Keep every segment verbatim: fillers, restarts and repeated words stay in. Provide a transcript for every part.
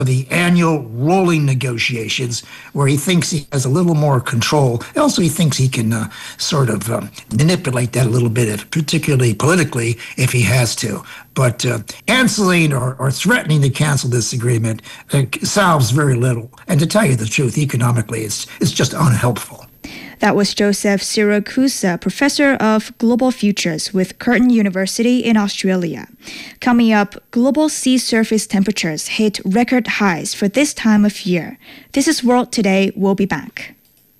the annual rolling negotiations where he thinks he has a little more control. Also, he thinks he can uh, sort of um, manipulate that a little bit, particularly politically, if he has to. But uh, canceling or, or threatening to cancel this agreement uh, solves very little. And to tell you the truth, economically, it's, it's just unhelpful. That was Joseph Siracusa, professor of global futures with Curtin University in Australia. Coming up, global sea surface temperatures hit record highs for this time of year. This is World Today. We'll be back.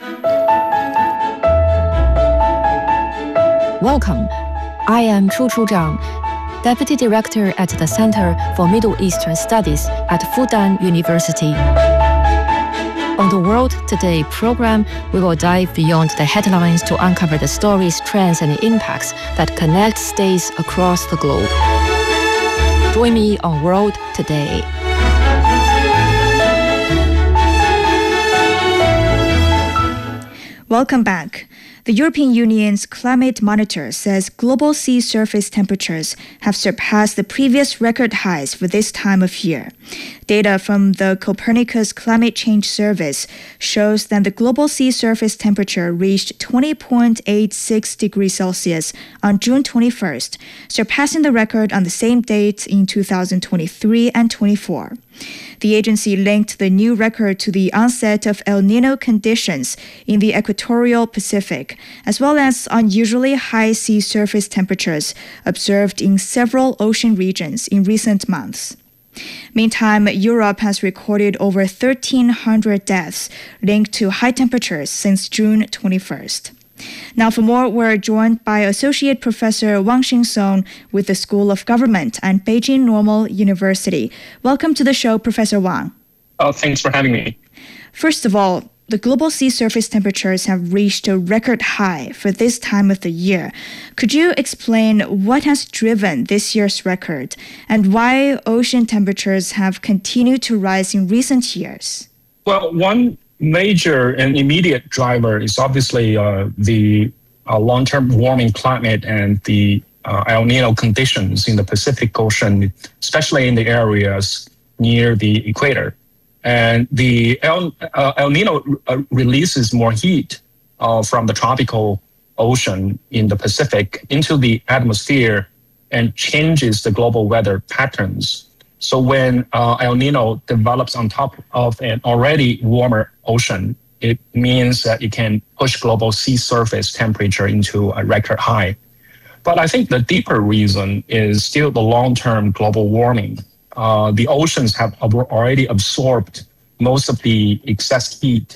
Welcome. I am Chu Chu Zhang, Deputy Director at the Center for Middle Eastern Studies at Fudan University. On the World Today program, we will dive beyond the headlines to uncover the stories, trends, and impacts that connect states across the globe. Join me on World Today. Welcome back. The European Union's climate monitor says global sea surface temperatures have surpassed the previous record highs for this time of year. Data from the Copernicus Climate Change Service shows that the global sea surface temperature reached twenty point eight six degrees Celsius on June twenty-first, surpassing the record on the same date in two thousand twenty-three and twenty-four. The agency linked the new record to the onset of El Nino conditions in the equatorial Pacific, as well as unusually high sea surface temperatures observed in several ocean regions in recent months. Meantime, Europe has recorded over thirteen hundred deaths linked to high temperatures since June twenty-first. Now for more, we're joined by Associate Professor Wang Xingsong with the School of Government and Beijing Normal University. Welcome to the show, Professor Wang. Oh, thanks for having me. First of all, the global sea surface temperatures have reached a record high for this time of the year. Could you explain what has driven this year's record and why ocean temperatures have continued to rise in recent years? Well, one major and immediate driver is obviously uh, the uh, long-term warming climate and the uh, El Nino conditions in the Pacific Ocean, especially in the areas near the equator. And the El, uh, El Nino uh, releases more heat uh, from the tropical ocean in the Pacific into the atmosphere and changes the global weather patterns. So when uh, El Nino develops on top of an already warmer ocean, it means that it can push global sea surface temperature into a record high. But I think the deeper reason is still the long-term global warming. Uh, the oceans have already absorbed most of the excess heat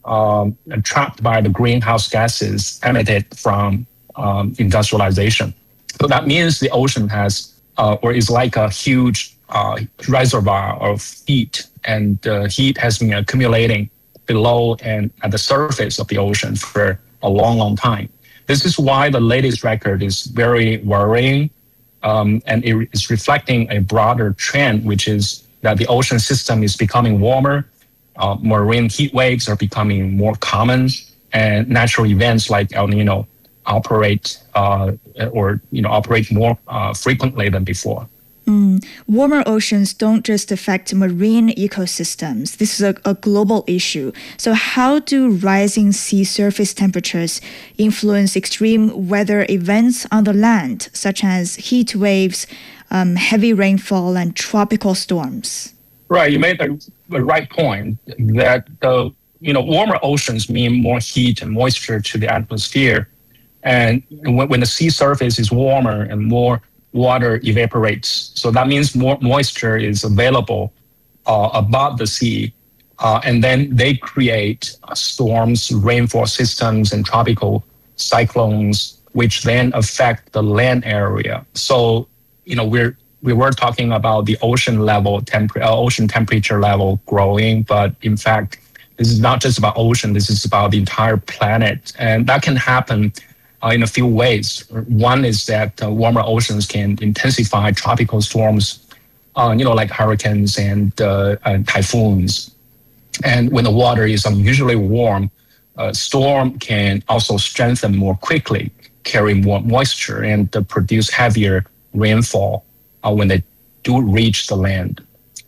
um, trapped by the greenhouse gases emitted from um, industrialization. So that means the ocean has, uh, or is like a huge uh, reservoir of heat, and uh, heat has been accumulating below and at the surface of the ocean for a long, long time. This is why the latest record is very worrying. Um, and it is reflecting a broader trend, which is that the ocean system is becoming warmer, uh, marine heat waves are becoming more common, and natural events like El Nino operate uh, or you know operate more uh, frequently than before. Mm. Warmer oceans don't just affect marine ecosystems. This is a, a global issue. So how do rising sea surface temperatures influence extreme weather events on the land, such as heat waves, um, heavy rainfall, and tropical storms? Right, you made the, the right point that the you know warmer oceans mean more heat and moisture to the atmosphere. And when, when the sea surface is warmer and more water evaporates. So that means more moisture is available uh, above the sea. Uh, and then they create uh, storms, rainfall systems, and tropical cyclones, which then affect the land area. So, you know, we're we were talking about the ocean level, temper- uh, ocean temperature level growing, but in fact, this is not just about ocean, this is about the entire planet. And that can happen Uh, in a few ways. One is that uh, warmer oceans can intensify tropical storms, uh, you know, like hurricanes and, uh, and typhoons. And when the water is unusually warm, a storm can also strengthen more quickly, carry more moisture, and uh, produce heavier rainfall uh, when they do reach the land.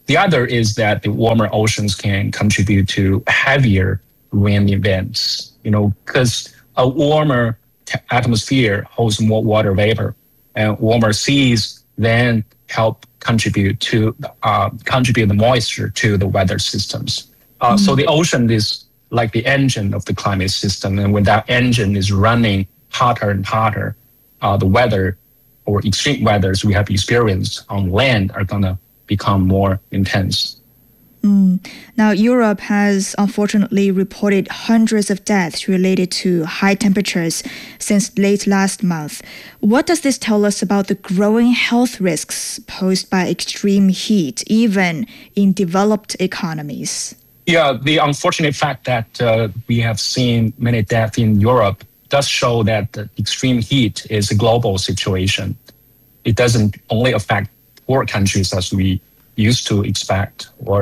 The other is that the warmer oceans can contribute to heavier rain events, you know, because a warmer t- atmosphere holds more water vapor, and warmer seas then help contribute to uh, contribute the moisture to the weather systems. Uh, mm. So the ocean is like the engine of the climate system, and when that engine is running hotter and hotter, uh, the weather or extreme weathers we have experienced on land are going to become more intense. Mm. Now, Europe has unfortunately reported hundreds of deaths related to high temperatures since late last month. What does this tell us about the growing health risks posed by extreme heat, even in developed economies? Yeah, the unfortunate fact that uh, we have seen many deaths in Europe does show that the extreme heat is a global situation. It doesn't only affect poor countries as we used to expect, or